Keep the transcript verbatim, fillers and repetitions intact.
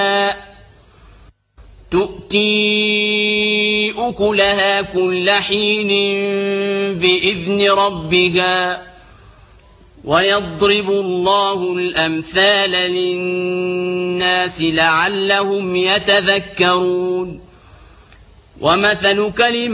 تؤتي أكلها كل حين بإذن ربها ويضرب الله الأمثال للناس لعلهم يتذكرون ومثل كلمة